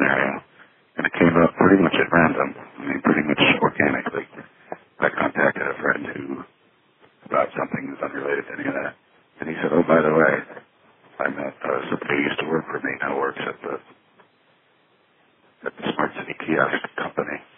scenario. And it came up pretty much at random. I mean, pretty much organically. I contacted a friend who, about something that's unrelated to any of that. And he said, oh, by the way, I met somebody who used to work for me, now works at the Smart City Kiosk company.